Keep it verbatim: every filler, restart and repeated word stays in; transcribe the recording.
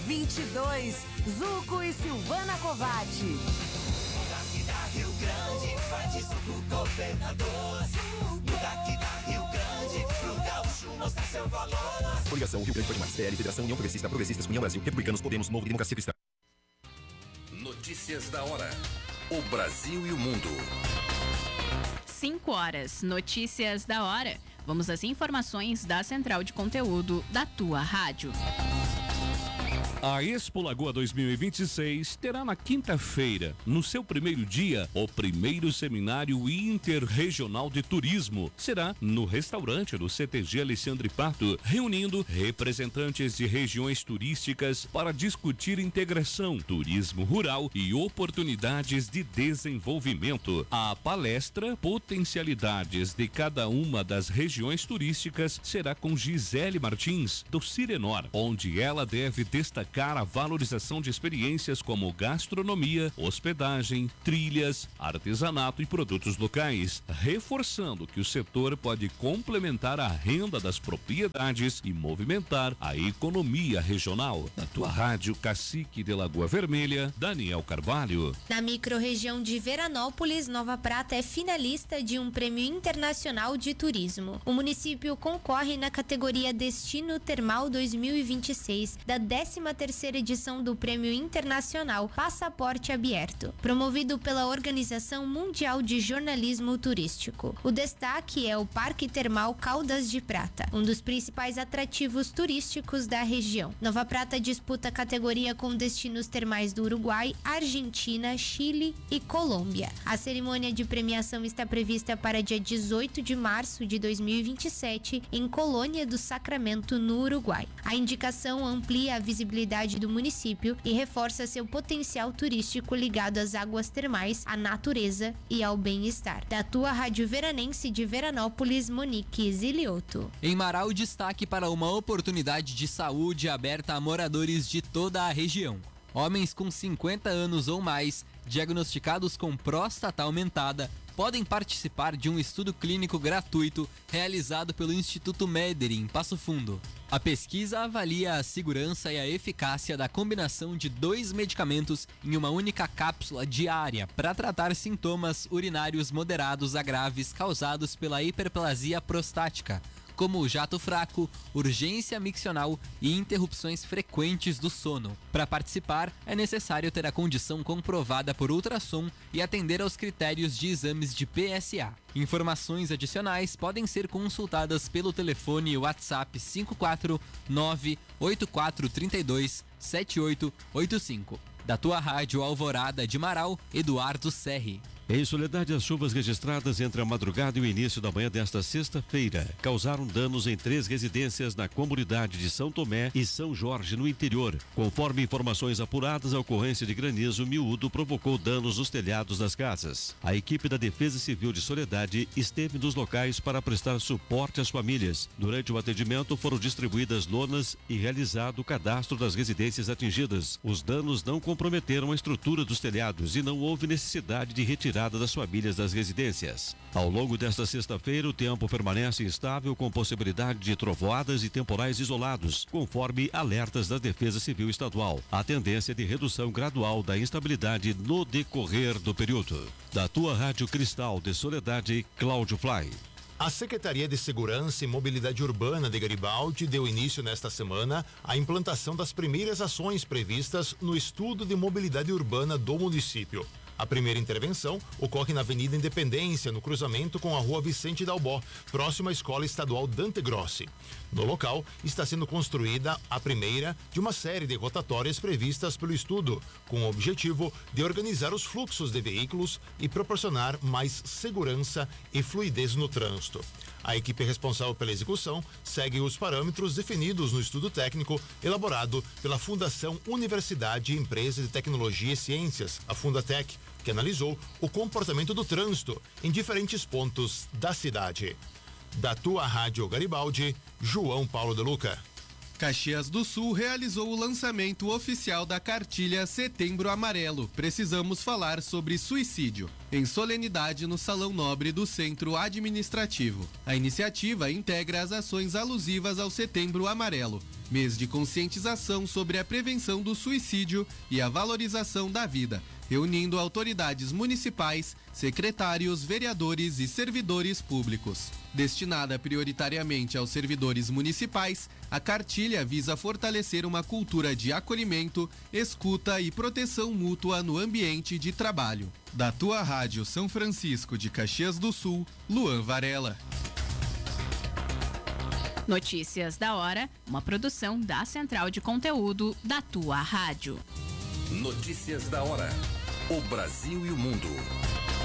vinte e dois. Zuco e Silvana Covatti. Daqui da Rio Grande, vai de Zuco governador. Daqui da Rio Grande, pro gaúcho mostrar seu valor. Coligação Rio Grande Pode Mais, P L, Federação União Progressista, Progressistas, União Brasil, Republicanos, Podemos, Novo e Democracia Cristã. Notícias da hora. O Brasil e o mundo. cinco horas. Notícias da hora. Vamos às informações da Central de Conteúdo da Tua Rádio. A Expo Lagoa dois mil e vinte e seis terá na quinta-feira, no seu primeiro dia, o primeiro seminário interregional de turismo. Será no restaurante do C T G Alexandre Pato, reunindo representantes de regiões turísticas para discutir integração, turismo rural e oportunidades de desenvolvimento. A palestra Potencialidades de cada uma das regiões turísticas será com Gisele Martins, do Cirenor, onde ela deve destacar a valorização de experiências como gastronomia, hospedagem, trilhas, artesanato e produtos locais, reforçando que o setor pode complementar a renda das propriedades e movimentar a economia regional. Na Tua Rádio, Cacique de Lagoa Vermelha, Daniel Carvalho. Na microrregião de Veranópolis, Nova Prata é finalista de um prêmio internacional de turismo. O município concorre na categoria Destino Termal dois mil e vinte e seis da décima terceira edição do Prêmio Internacional Passaporte Aberto, promovido pela Organização Mundial de Jornalismo Turístico. O destaque é o Parque Termal Caldas de Prata, um dos principais atrativos turísticos da região. Nova Prata disputa a categoria com destinos termais do Uruguai, Argentina, Chile e Colômbia. A cerimônia de premiação está prevista para dia dezoito de março de dois mil e vinte e sete em Colônia do Sacramento, no Uruguai. A indicação amplia a visibilidade do município e reforça seu potencial turístico ligado às águas termais, à natureza e ao bem-estar. Da Tua Rádio Veranense de Veranópolis, Monique Zilioto. Em Marau, destaque para uma oportunidade de saúde aberta a moradores de toda a região. Homens com cinquenta anos ou mais, diagnosticados com próstata aumentada, podem participar de um estudo clínico gratuito realizado pelo Instituto Mederi, em Passo Fundo. A pesquisa avalia a segurança e a eficácia da combinação de dois medicamentos em uma única cápsula diária para tratar sintomas urinários moderados a graves causados pela hiperplasia prostática, como o jato fraco, urgência miccional e interrupções frequentes do sono. Para participar, é necessário ter a condição comprovada por ultrassom e atender aos critérios de exames de P S A. Informações adicionais podem ser consultadas pelo telefone WhatsApp cinco quatro nove oito quatro três dois sete oito oito cinco. Da Tua Rádio Alvorada de Marau, Eduardo Serri. Em Soledade, as chuvas registradas entre a madrugada e o início da manhã desta sexta-feira causaram danos em três residências na comunidade de São Tomé e São Jorge, no interior. Conforme informações apuradas, a ocorrência de granizo miúdo provocou danos nos telhados das casas. A equipe da Defesa Civil de Soledade esteve nos locais para prestar suporte às famílias. Durante o atendimento, foram distribuídas lonas e realizado o cadastro das residências atingidas. Os danos não comprometeram a estrutura dos telhados e não houve necessidade de retirar das famílias das residências. Ao longo desta sexta-feira, o tempo permanece instável, com possibilidade de trovoadas e temporais isolados, conforme alertas da Defesa Civil Estadual. A tendência de redução gradual da instabilidade no decorrer do período. Da Tua Rádio Cristal de Soledade, Cláudio Fly. A Secretaria de Segurança e Mobilidade Urbana de Garibaldi deu início nesta semana à implantação das primeiras ações previstas no estudo de mobilidade urbana do município. A primeira intervenção ocorre na Avenida Independência, no cruzamento com a Rua Vicente Dalbó, próximo à Escola Estadual Dante Grossi. No local, está sendo construída a primeira de uma série de rotatórias previstas pelo estudo, com o objetivo de organizar os fluxos de veículos e proporcionar mais segurança e fluidez no trânsito. A equipe responsável pela execução segue os parâmetros definidos no estudo técnico elaborado pela Fundação Universidade e Empresa de Tecnologia e Ciências, a Fundatec, que analisou o comportamento do trânsito em diferentes pontos da cidade. Da Tua Rádio Garibaldi, João Paulo de Luca. Caxias do Sul realizou o lançamento oficial da cartilha Setembro Amarelo. Precisamos falar sobre suicídio, em solenidade no Salão Nobre do Centro Administrativo. A iniciativa integra as ações alusivas ao Setembro Amarelo, mês de conscientização sobre a prevenção do suicídio e a valorização da vida, reunindo autoridades municipais, secretários, vereadores e servidores públicos. Destinada prioritariamente aos servidores municipais, a cartilha visa fortalecer uma cultura de acolhimento, escuta e proteção mútua no ambiente de trabalho. Da tua Rádio São Francisco de Caxias do Sul, Luan Varela. Notícias da hora, uma produção da Central de Conteúdo da tua rádio. Notícias da hora. O Brasil e o mundo.